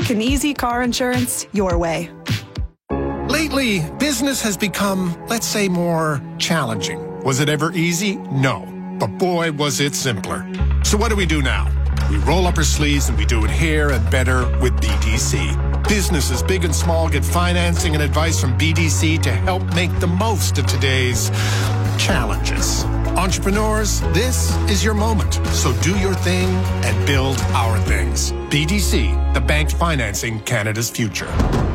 quick and easy car insurance your way. Lately, business has become, let's say, more challenging. Was it ever easy? No. But boy, was it simpler. So what do we do now? We roll up our sleeves and we do it here and better with BDC. Businesses big and small get financing and advice from BDC to help make the most of today's challenges. Entrepreneurs, this is your moment. So do your thing and build our things. BDC, the bank financing Canada's future.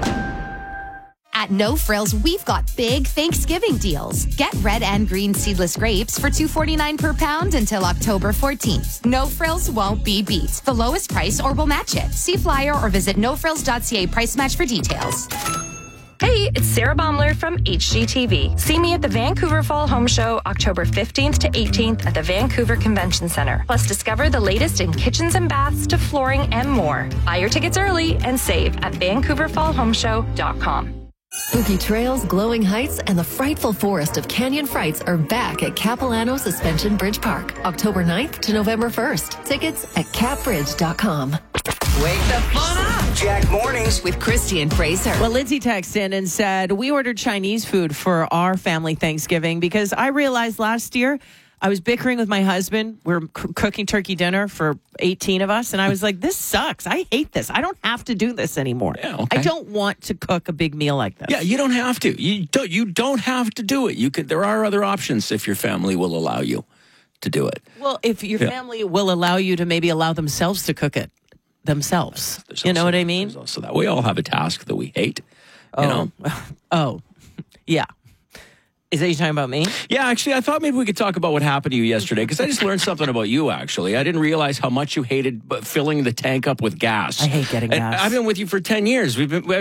At No Frills, we've got big Thanksgiving deals. Get red and green seedless grapes for $2.49 per pound until October 14th. No Frills won't be beat. The lowest price or we'll match it. See flyer or visit nofrills.ca price match for details. Hey, it's Sarah Baumler from HGTV. See me at the Vancouver Fall Home Show, October 15th to 18th at the Vancouver Convention Center. Plus, discover the latest in kitchens and baths to flooring and more. Buy your tickets early and save at vancouverfallhomeshow.com. Spooky trails, glowing heights, and the frightful forest of Canyon Frights are back at Capilano Suspension Bridge Park, October 9th to November 1st. Tickets at capbridge.com. Wake the fun up. Jack Mornings with Christy and Fraser. Well, Lindsay texted in and said, we ordered Chinese food for our family Thanksgiving because I realized last year I was bickering with my husband. We're cooking turkey dinner for 18 of us. And I was like, this sucks. I hate this. I don't have to do this anymore. Yeah, okay. I don't want to cook a big meal like this. Yeah, you don't have to. You don't have to do it. You could. There are other options if your family will allow you to do it. Well, if your family will allow you to maybe allow themselves to cook it themselves. You know what I mean? So that we all have a task that we hate. You know? Oh, yeah. Is that you talking about me? Yeah, actually, I thought maybe we could talk about what happened to you yesterday because I just learned something about you, actually. I didn't realize how much you hated filling the tank up with gas. I hate getting gas. I've been with you for 10 years. We've been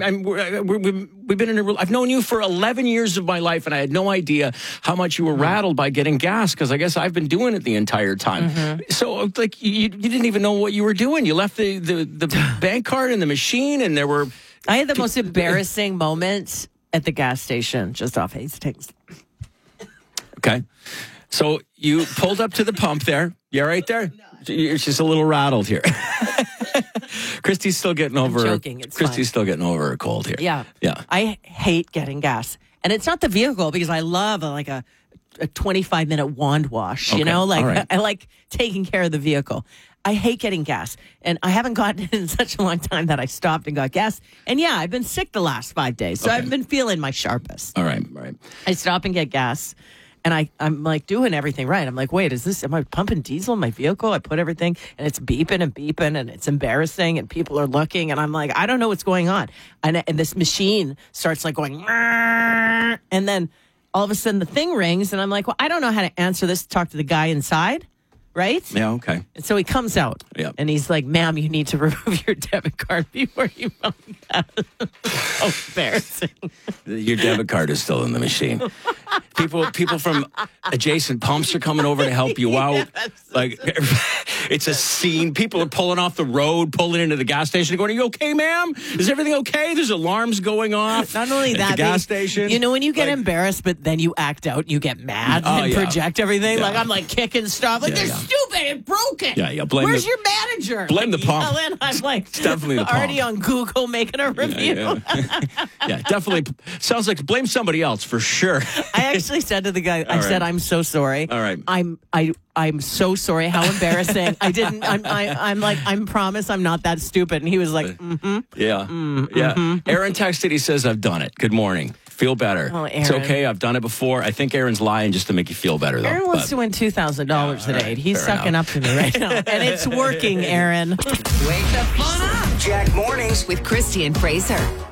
in a. I've known you for 11 years of my life, and I had no idea how much you were rattled by getting gas because I guess I've been doing it the entire time. Mm-hmm. So, like, you didn't even know what you were doing. You left the bank card in the machine, and there were. I had the most embarrassing moments at the gas station, just off Hastings. Okay. So you pulled up to the pump there. You all right there? You're just a little rattled here. Christy's still getting over. I'm joking. It's Christy's fine. still getting over a cold here. Yeah. Yeah. I hate getting gas. And it's not the vehicle because I love a 25-minute wand wash, you know? Like right. I like taking care of the vehicle. I hate getting gas. And I haven't gotten it in such a long time that I stopped and got gas. And yeah, I've been sick the last 5 days. So I've been feeling my sharpest. All right. I stop and get gas. And I'm like doing everything right. I'm like, wait, am I pumping diesel in my vehicle? I put everything and it's beeping and it's embarrassing and people are looking and I'm like, I don't know what's going on. And this machine starts like going, and then all of a sudden the thing rings and I'm like, well, I don't know how to answer this. Talk to the guy inside. Right? Yeah, okay. And so he comes out and he's like, ma'am, you need to remove your debit card before you pump gas. So embarrassing. Your debit card is still in the machine. People from adjacent pumps are coming over to help you out. Yes. Like, it's a scene. People are pulling off the road, pulling into the gas station, going, are you okay, ma'am? Is everything okay? There's alarms going off. Not only that, at the gas station. You know, when you get embarrassed, but then you act out, you get mad and project everything. Yeah. Like, I'm like kicking stuff. Like, they're stupid. It's broken. Yeah. Where's your manager? Blame the pump. And I'm like, it's definitely the pump. Already on Google making a review. Yeah, definitely. Sounds like blame somebody else for sure. I actually said to the guy, I said, I'm so sorry. All right. I'm so sorry. How embarrassing. I'm like, I promise I'm not that stupid. And he was like, Yeah. Aaron texted, he says, I've done it. Good morning. Feel better. Oh, Aaron. It's okay. I've done it before. I think Aaron's lying just to make you feel better, though. Aaron wants to win $2,000 today. Right, he's sucking up to me right now. And it's working, Aaron. Wake the fun up. Jack Mornings with Christy and Fraser.